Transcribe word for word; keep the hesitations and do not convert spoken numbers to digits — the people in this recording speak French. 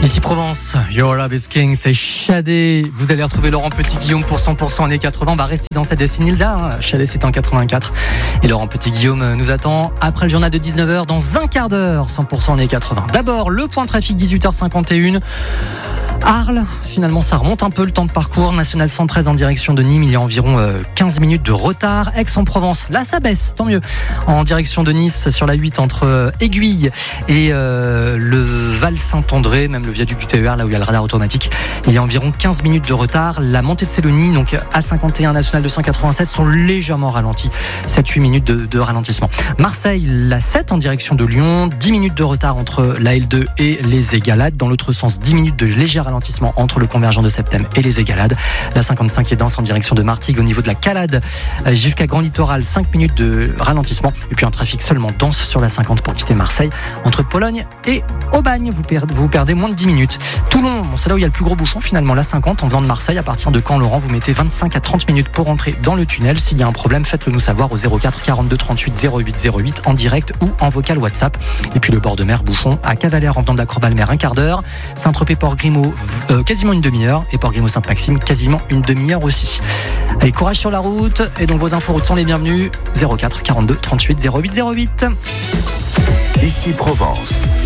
Ici Provence, Your Love is King, c'est Shadé. Vous allez retrouver Laurent Petit-Guillaume pour cent pour cent années quatre-vingts. On va rester dans cette décennie-là. Hein. Shadé, c'était en quatre-vingt-quatre. Et Laurent Petit-Guillaume nous attend après le journal de dix-neuf heures dans un quart d'heure, cent pour cent années quatre-vingts. D'abord, le point trafic, dix-huit heures cinquante et un. Arles, finalement ça remonte un peu le temps de parcours. National cent treize en direction de Nîmes, il y a environ quinze minutes de retard. Aix-en-Provence, là ça baisse, tant mieux. En direction de Nice sur la huit entre Aiguille et euh, le Val-Saint-André, même le viaduc du T E R, là où il y a le radar automatique, il y a environ quinze minutes de retard. La montée de Sélonie, donc A cinquante et un, National deux cent quatre-vingt-sept, sont légèrement ralentis, sept à huit minutes de, de ralentissement. Marseille, la sept en direction de Lyon, dix minutes de retard entre la L deux et les Égalades. Dans l'autre sens, dix minutes de légère ralentissement entre le convergent de Septem et les Égalades. La cinquante-cinq est dense en direction de Martigues au niveau de la Calade jusqu'à Grand Littoral, cinq minutes de ralentissement. Et puis un trafic seulement dense sur la cinquante pour quitter Marseille entre Pologne et Aubagne. Vous perdez, vous perdez moins de dix minutes. Toulon, c'est là où il y a le plus gros bouchon finalement, la cinquante en venant de Marseille. À partir de Caen, Laurent, vous mettez vingt-cinq à trente minutes pour rentrer dans le tunnel. S'il y a un problème, faites-le nous savoir au zéro quatre quarante-deux trente-huit zéro huit zéro huit en direct ou en vocal WhatsApp. Et puis le bord de mer, bouchon à Cavalère en venant de la Croix-Balmer, un quart d'heure. Saint-Tropez, Port-Grimaud, euh, quasiment une demi-heure. Et Port-Grimaud-Sainte-Maxime, quasiment une demi-heure aussi. Allez, courage sur la route. Et donc vos infos routes sont les bienvenues. zéro quatre quarante-deux trente-huit zéro huit zéro huit. Ici Provence.